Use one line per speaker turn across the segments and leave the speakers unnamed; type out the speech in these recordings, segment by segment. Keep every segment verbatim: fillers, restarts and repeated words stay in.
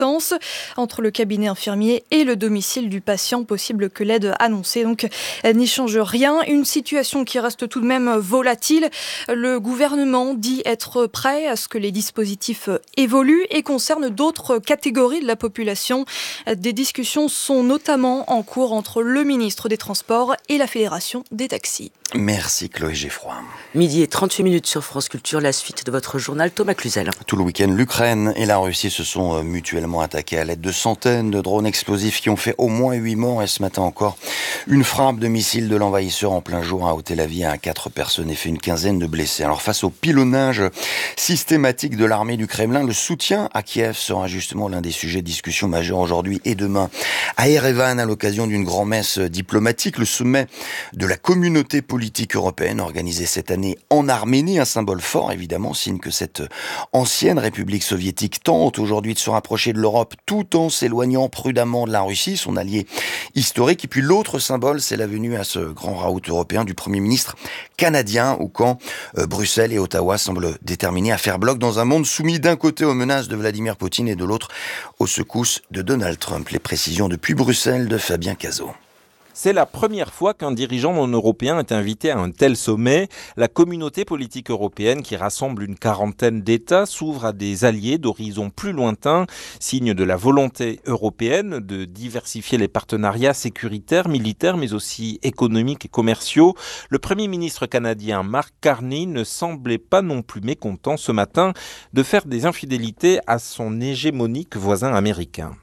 distance entre le cabinet infirmier et le domicile du patient. Possible que l'aide annoncée donc n'y change rien. Une situation qui reste tout de même volatile. Le gouvernement dit être prêt à ce que les dispositifs évoluent et concernent d'autres catégories de la population. Des discussions sont notamment en cours entre le ministre des Transports et la Fédération des taxis.
Merci Chloé Geffroy.
Midi et trente-huit minutes sur France Culture, la suite de votre journal Thomas Cluzel.
Tout le week-end, l'Ukraine et la Russie se sont mutuellement attaqués à l'aide de centaines de drones explosifs qui ont fait au moins huit morts et ce matin encore, une frappe de missile de l'envahisseur en plein jour a ôté la vie à quatre personnes et fait une quinzaine de blessés. Alors face au pilonnage systématique de l'armée du Kremlin, le soutien à Kiev sera justement l'un des sujets de discussion majeurs aujourd'hui et demain. À Erevan, à l'occasion d'une grand-messe diplomatique, le sommet de la communauté politique politique européenne organisée cette année en Arménie, un symbole fort évidemment, signe que cette ancienne république soviétique tente aujourd'hui de se rapprocher de l'Europe tout en s'éloignant prudemment de la Russie, son allié historique. Et puis l'autre symbole, c'est la venue à ce grand raout européen du Premier ministre canadien, où quand euh, Bruxelles et Ottawa semblent déterminés à faire bloc dans un monde soumis d'un côté aux menaces de Vladimir Poutine et de l'autre aux secousses de Donald Trump. Les précisions depuis Bruxelles de Fabien Cazot.
C'est la première fois qu'un dirigeant non européen est invité à un tel sommet. La communauté politique européenne, qui rassemble une quarantaine d'États, s'ouvre à des alliés d'horizons plus lointains, signe de la volonté européenne de diversifier les partenariats sécuritaires, militaires, mais aussi économiques et commerciaux. Le Premier ministre canadien Mark Carney ne semblait pas non plus mécontent ce matin de faire des infidélités à son hégémonique voisin américain.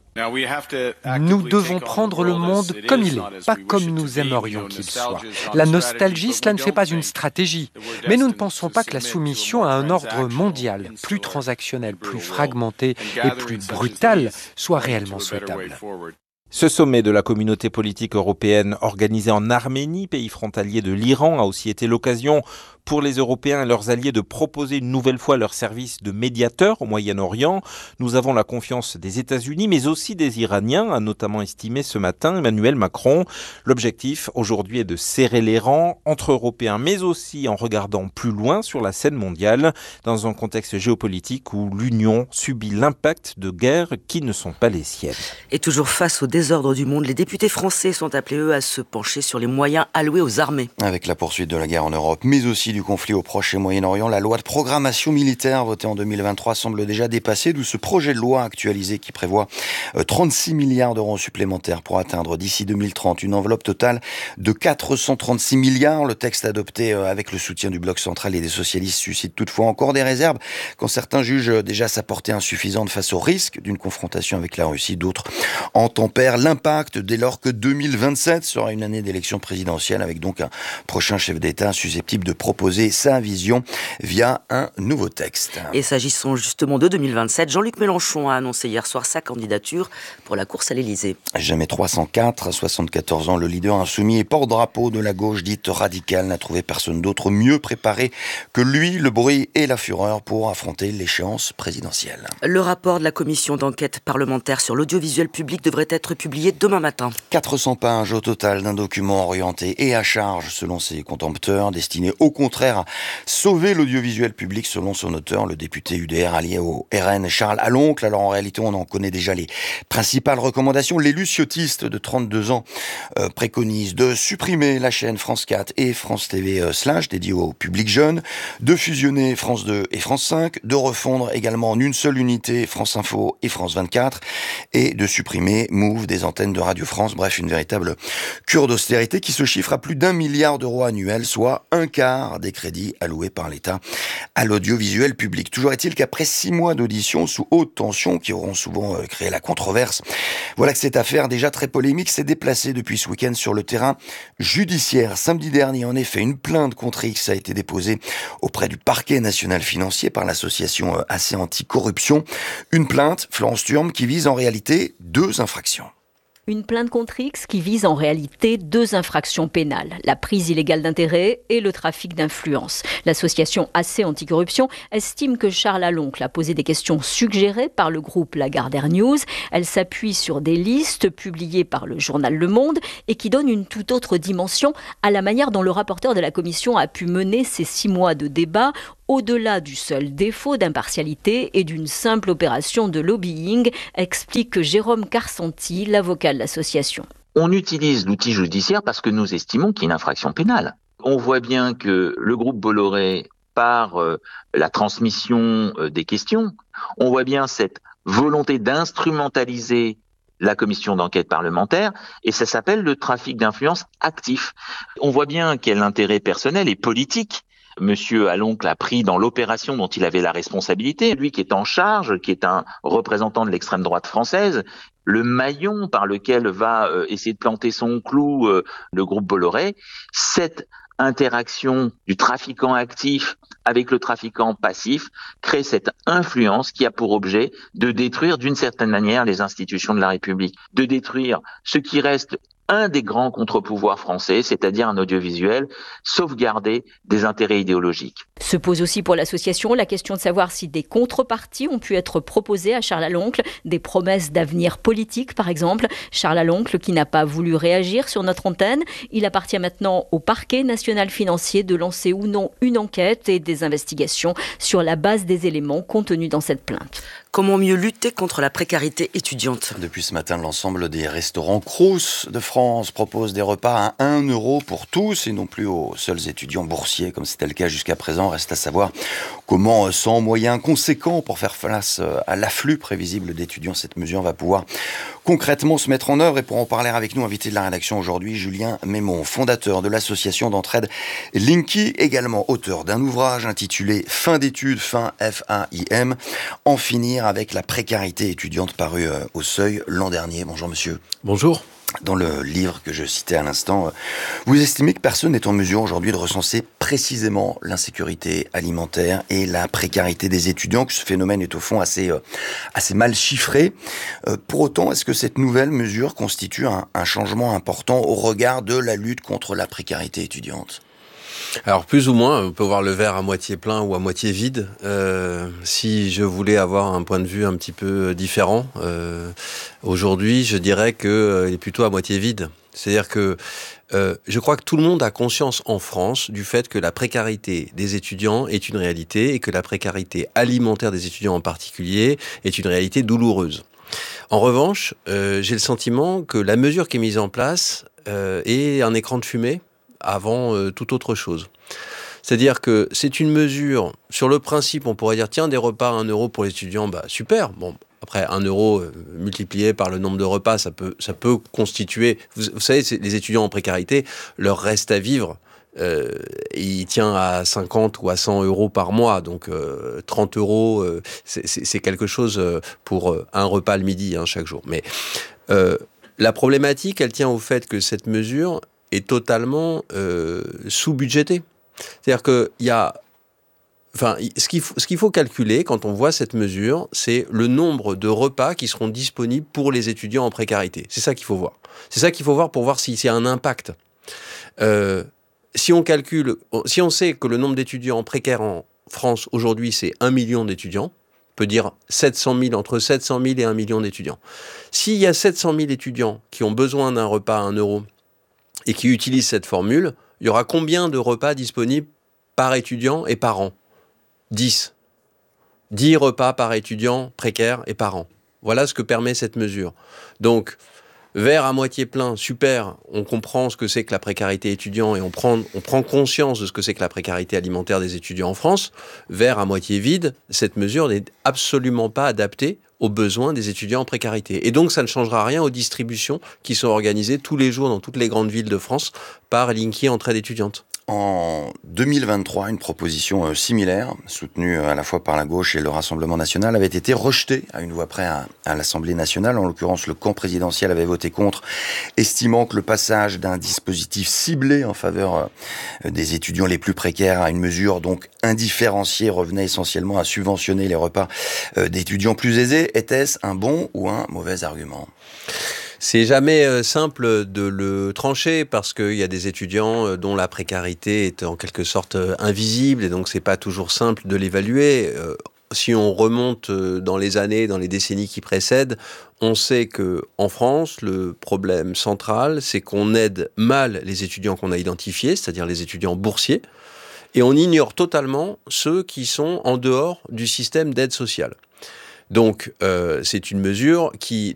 Nous devons prendre le monde comme il est, pas comme nous aimerions qu'il soit. La nostalgie, cela ne fait pas une stratégie. Mais nous ne pensons pas que la soumission à un ordre mondial, plus transactionnel, plus fragmenté et plus brutal, soit réellement souhaitable.
Ce sommet de la communauté politique européenne organisé en Arménie, pays frontalier de l'Iran, a aussi été l'occasion pour les Européens et leurs alliés de proposer une nouvelle fois leur service de médiateur au Moyen-Orient. Nous avons la confiance des États-Unis, mais aussi des Iraniens, a notamment estimé ce matin Emmanuel Macron. L'objectif aujourd'hui est de serrer les rangs entre Européens, mais aussi en regardant plus loin sur la scène mondiale, dans un contexte géopolitique où l'Union subit l'impact de guerres qui ne sont pas les siennes.
Et toujours face au désordre du monde, les députés français sont appelés, eux, à se pencher sur les moyens alloués aux armées.
Avec la poursuite de la guerre en Europe, mais aussi du conflit au Proche et Moyen-Orient, la loi de programmation militaire votée en deux mille vingt-trois semble déjà dépassée, d'où ce projet de loi actualisé qui prévoit trente-six milliards d'euros supplémentaires pour atteindre d'ici deux mille trente une enveloppe totale de quatre cent trente-six milliards. Le texte adopté avec le soutien du Bloc central et des socialistes suscite toutefois encore des réserves, quand certains jugent déjà sa portée insuffisante face au risque d'une confrontation avec la Russie. D'autres en tempèrent l'impact dès lors que deux mille vingt-sept sera une année d'élection présidentielle, avec donc un prochain chef d'État susceptible de proposer sa vision via un nouveau texte.
Et s'agissant justement de deux mille vingt-sept, Jean-Luc Mélenchon a annoncé hier soir sa candidature pour la course à l'Élysée.
Jamais trois cent quatre, à soixante-quatorze ans, le leader insoumis et porte-drapeau de la gauche dite radicale n'a trouvé personne d'autre mieux préparé que lui, le bruit et la fureur pour affronter l'échéance présidentielle.
Le rapport de la commission d'enquête parlementaire sur l'audiovisuel public devrait être publié demain matin.
quatre cents pages au total d'un document orienté et à charge selon ses contempteurs, destiné au contraire à sauver l'audiovisuel public selon son auteur, le député U D R allié au R N Charles Aloncle. Alors en réalité, on en connaît déjà les principales recommandations. L'élu ciotiste de trente-deux ans euh, préconise de supprimer la chaîne France quatre et France T V euh, Slash, dédiée au public jeune, de fusionner France deux et France cinq, de refondre également en une seule unité France Info et France vingt-quatre, et de supprimer Move des antennes de Radio France. Bref, une véritable cure d'austérité qui se chiffre à plus d'un milliard d'euros annuels, soit un quart des crédits alloués par l'État à l'audiovisuel public. Toujours est-il qu'après six mois d'audition sous haute tension qui auront souvent créé la controverse, voilà que cette affaire déjà très polémique s'est déplacée depuis ce week-end sur le terrain judiciaire. Samedi dernier, en effet, une plainte contre X a été déposée auprès du parquet national financier par l'association A C Anticorruption. Une plainte, Florence Turme, qui vise en réalité deux infractions.
Une plainte contre X qui vise en réalité deux infractions pénales, la prise illégale d'intérêt et le trafic d'influence. L'association A C Anticorruption estime que Charles Aloncle a posé des questions suggérées par le groupe Lagardère News. Elle s'appuie sur des listes publiées par le journal Le Monde et qui donnent une toute autre dimension à la manière dont le rapporteur de la commission a pu mener ces six mois de débat au-delà du seul défaut d'impartialité et d'une simple opération de lobbying, explique Jérôme Carsanti, l'avocat de l'association.
On utilise l'outil judiciaire parce que nous estimons qu'il y a une infraction pénale. On voit bien que le groupe Bolloré, par euh, la transmission euh, des questions, on voit bien cette volonté d'instrumentaliser la commission d'enquête parlementaire, et ça s'appelle le trafic d'influence actif. On voit bien quel intérêt personnel et politique Monsieur Aloncle a pris dans l'opération dont il avait la responsabilité, lui qui est en charge, qui est un représentant de l'extrême droite française, le maillon par lequel va euh, essayer de planter son clou euh, le groupe Bolloré, cette interaction du trafiquant actif avec le trafiquant passif crée cette influence qui a pour objet de détruire d'une certaine manière les institutions de la République, de détruire ce qui reste un des grands contre-pouvoirs français, c'est-à-dire un audiovisuel sauvegardé des intérêts idéologiques.
Se pose aussi pour l'association la question de savoir si des contreparties ont pu être proposées à Charles Aloncle, des promesses d'avenir politique par exemple. Charles Aloncle qui n'a pas voulu réagir sur notre antenne. Il appartient maintenant au parquet national financier de lancer ou non une enquête et des investigations sur la base des éléments contenus dans cette plainte.
Comment mieux lutter contre la précarité étudiante ?
Depuis ce matin, l'ensemble des restaurants Crous de France proposent des repas à un euro pour tous et non plus aux seuls étudiants boursiers, comme c'était le cas jusqu'à présent. Reste à savoir comment, sans moyens conséquents pour faire face à l'afflux prévisible d'étudiants, cette mesure va pouvoir concrètement se mettre en œuvre. Et pour en parler avec nous, invité de la rédaction aujourd'hui, Julien Mémon, fondateur de l'association d'entraide Linky, également auteur d'un ouvrage intitulé « Fin d'études, fin F A I M, en finir avec la précarité étudiante » paru au Seuil l'an dernier. Bonjour monsieur.
Bonjour.
Dans le livre que je citais à l'instant, vous estimez que personne n'est en mesure aujourd'hui de recenser précisément l'insécurité alimentaire et la précarité des étudiants, que ce phénomène est au fond assez, assez mal chiffré. Pour autant, est-ce que cette nouvelle mesure constitue un, un changement important au regard de la lutte contre la précarité étudiante ?
Alors plus ou moins, on peut voir le verre à moitié plein ou à moitié vide. Euh, si je voulais avoir un point de vue un petit peu différent, euh, aujourd'hui je dirais qu'il euh, est plutôt à moitié vide. C'est-à-dire que euh, je crois que tout le monde a conscience en France du fait que la précarité des étudiants est une réalité et que la précarité alimentaire des étudiants en particulier est une réalité douloureuse. En revanche, euh, j'ai le sentiment que la mesure qui est mise en place euh, est un écran de fumée avant euh, toute autre chose. C'est-à-dire que c'est une mesure, sur le principe, on pourrait dire, tiens, des repas à un euro pour les étudiants, bah super. Bon, après, un euro euh, multiplié par le nombre de repas, ça peut, ça peut constituer... Vous, vous savez, les étudiants en précarité, leur reste à vivre, euh, il tient à cinquante ou à cent euros par mois. Donc, euh, trente euros, euh, c'est, c'est, c'est quelque chose pour euh, un repas le midi, hein, chaque jour. Mais euh, la problématique, elle tient au fait que cette mesure est totalement euh, sous-budgété. C'est-à-dire qu'il y a... Enfin, ce qu'il faut, ce qu'il faut calculer quand on voit cette mesure, c'est le nombre de repas qui seront disponibles pour les étudiants en précarité. C'est ça qu'il faut voir. C'est ça qu'il faut voir pour voir s'il y a un impact. Euh, si on calcule... Si on sait que le nombre d'étudiants précaires en France, aujourd'hui, c'est un million d'étudiants, on peut dire sept cent mille, entre sept cent mille et un million d'étudiants. S'il y a sept cent mille étudiants qui ont besoin d'un repas à un euro, et qui utilisent cette formule, il y aura combien de repas disponibles par étudiant et par an ? dix. dix repas par étudiant précaire et par an. Voilà ce que permet cette mesure. Donc, verre à moitié plein, super, on comprend ce que c'est que la précarité étudiante et on prend, on prend conscience de ce que c'est que la précarité alimentaire des étudiants en France. Verre à moitié vide, cette mesure n'est absolument pas adaptée aux besoins des étudiants en précarité. Et donc, ça ne changera rien aux distributions qui sont organisées tous les jours dans toutes les grandes villes de France par Linky Entraide Étudiante.
En deux mille vingt-trois, une proposition similaire, soutenue à la fois par la gauche et le Rassemblement national, avait été rejetée à une voix près à, à l'Assemblée nationale. En l'occurrence, le camp présidentiel avait voté contre, estimant que le passage d'un dispositif ciblé en faveur des étudiants les plus précaires à une mesure donc indifférenciée revenait essentiellement à subventionner les repas d'étudiants plus aisés. Était-ce un bon ou un mauvais argument ?
C'est jamais euh, simple de le trancher parce qu'il y a des étudiants euh, dont la précarité est en quelque sorte euh, invisible et donc c'est pas toujours simple de l'évaluer. Euh, si on remonte euh, dans les années, dans les décennies qui précèdent, on sait que en France, le problème central, c'est qu'on aide mal les étudiants qu'on a identifiés, c'est-à-dire les étudiants boursiers. Et on ignore totalement ceux qui sont en dehors du système d'aide sociale. Donc, euh, c'est une mesure qui